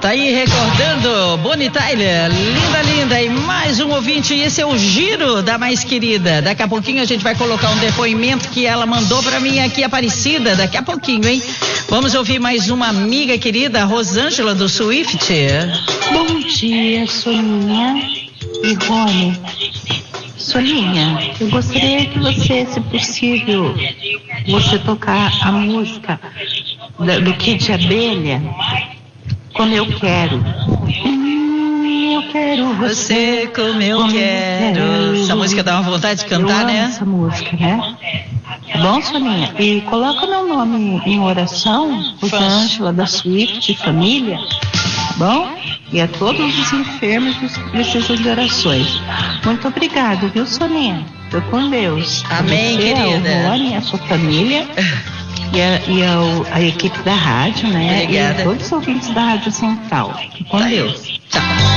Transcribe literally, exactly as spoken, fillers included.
Tá aí recordando Bonnie Tyler, linda, linda, e mais um ouvinte, esse é o Giro da Mais Querida. Daqui a pouquinho a gente vai colocar um depoimento que ela mandou pra mim aqui, Aparecida, daqui a pouquinho, hein? Vamos ouvir mais uma amiga querida, Rosângela do Swift. Bom dia, Soninha e Rony. Soninha, eu gostaria que você, se possível, você tocar a música do Kid Abelha, Como Eu Quero. Hum, eu quero você, você como eu como quero. quero. Essa música dá uma vontade de cantar, eu né? Amo essa música, né? Tá bom, Soninha? E coloca meu nome em oração, Rosângela da Swift Família, tá bom? E a todos os enfermos que precisam de orações. Muito obrigado, viu, Soninha? Tô com Deus. Amém, você, querida. A Rony, a sua família e, a, e a, a equipe da rádio, né? Obrigada. E a todos os ouvintes da Rádio Central. Tô com Tá. Deus. Tchau.